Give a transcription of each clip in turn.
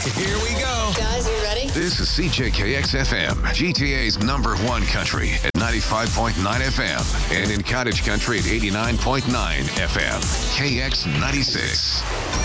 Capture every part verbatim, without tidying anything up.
Here we go. Guys, you ready? This is C J K X F M, G T A's number one country at ninety-five point nine F M and in Cottage Country at eighty-nine point nine F M. K X ninety-six.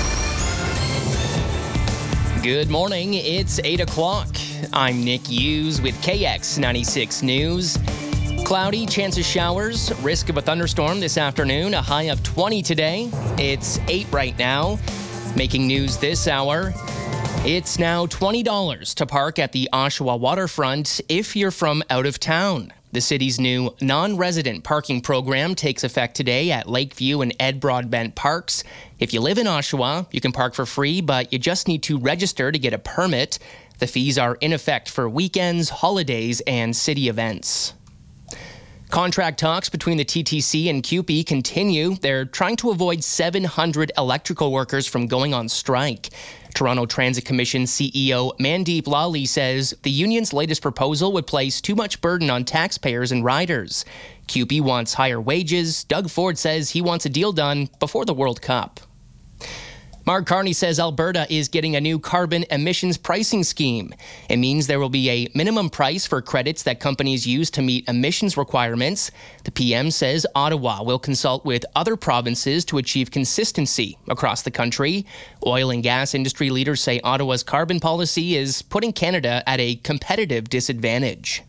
Good morning. It's eight o'clock. I'm Nick Hughes with K X ninety-six News. Cloudy, chance of showers, risk of a thunderstorm this afternoon, a high of twenty today. It's eight right now. Making news this hour. It's now twenty dollars to park at the Oshawa waterfront if you're from out of town. The city's new non-resident parking program takes effect today at Lakeview and Ed Broadbent Parks. If you live in Oshawa, you can park for free, but you just need to register to get a permit. The fees are in effect for weekends, holidays, and city events. Contract talks between the T T C and C U P E continue. They're trying to avoid seven hundred electrical workers from going on strike. Toronto Transit Commission C E O Mandeep Lally says the union's latest proposal would place too much burden on taxpayers and riders. C U P E wants higher wages. Doug Ford says he wants a deal done before the World Cup. Mark Carney says Alberta is getting a new carbon emissions pricing scheme. It means there will be a minimum price for credits that companies use to meet emissions requirements. The P M says Ottawa will consult with other provinces to achieve consistency across the country. Oil and gas industry leaders say Ottawa's carbon policy is putting Canada at a competitive disadvantage.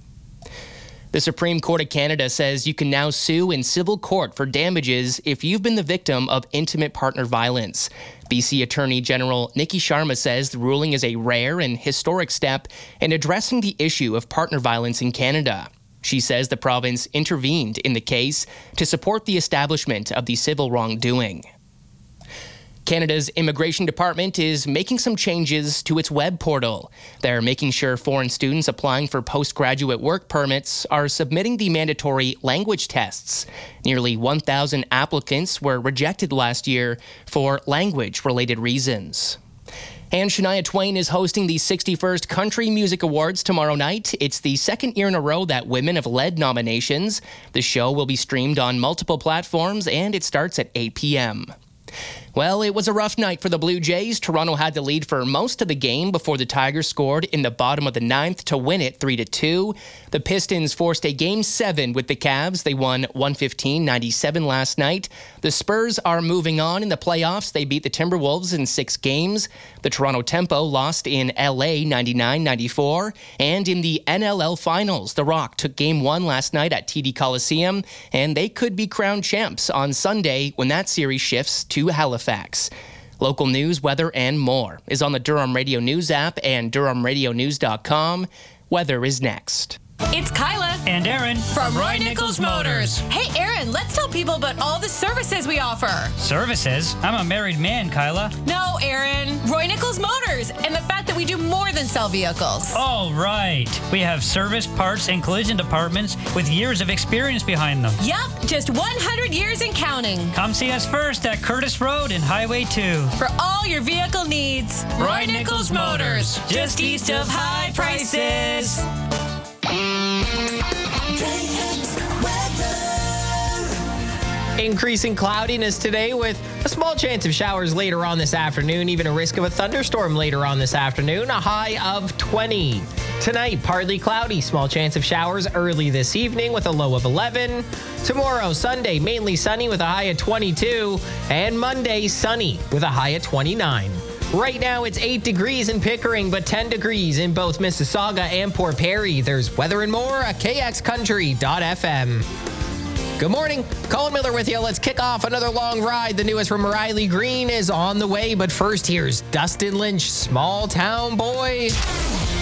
The Supreme Court of Canada says you can now sue in civil court for damages if you've been the victim of intimate partner violence. B C Attorney General Nikki Sharma says the ruling is a rare and historic step in addressing the issue of partner violence in Canada. She says the province intervened in the case to support the establishment of the civil wrongdoing. Canada's Immigration Department is making some changes to its web portal. They're making sure foreign students applying for postgraduate work permits are submitting the mandatory language tests. Nearly one thousand applicants were rejected last year for language-related reasons. And Shania Twain is hosting the sixty-first Country Music Awards tomorrow night. It's the second year in a row that women have led nominations. The show will be streamed on multiple platforms, and it starts at eight p.m. Well, it was a rough night for the Blue Jays. Toronto had the lead for most of the game before the Tigers scored in the bottom of the ninth to win it three to two. The Pistons forced a game seven with the Cavs. They won one fifteen ninety-seven last night. The Spurs are moving on in the playoffs. They beat the Timberwolves in six games. The Toronto Tempo lost in L A ninety-nine ninety-four. And in the N L L Finals, the Rock took game one last night at T D Coliseum, and they could be crowned champs on Sunday when that series shifts to Halifax. Local news, weather, and more is on the Durham Radio News app and durham radio news dot com. Weather is next. It's Kyla and Aaron from Roy Nichols Motors. Hey, Aaron, let's tell people about all the services we offer. Services? I'm a married man, Kyla. No, Aaron. Roy Nichols Motors and the fact that we do more than sell vehicles. Oh, right. We have service, parts, and collision departments with years of experience behind them. Yup, just one hundred years and counting. Come see us first at Curtis Road and Highway two. For all your vehicle needs, Roy Nichols Motors, just east of high prices. Increasing cloudiness today with a small chance of showers later on this afternoon, even a risk of a thunderstorm later on this afternoon, a high of twenty. Tonight, partly cloudy, small chance of showers early this evening with a low of eleven. Tomorrow, Sunday, mainly sunny with a high of twenty-two. And Monday, sunny with a high of twenty-nine. Right now, it's eight degrees in Pickering, but ten degrees in both Mississauga and Port Perry. There's weather and more at k x country dot f m. Good morning. Colin Miller with you. Let's kick off another long ride. The newest from Riley Green is on the way, but first here's Dustin Lynch, Small Town Boy.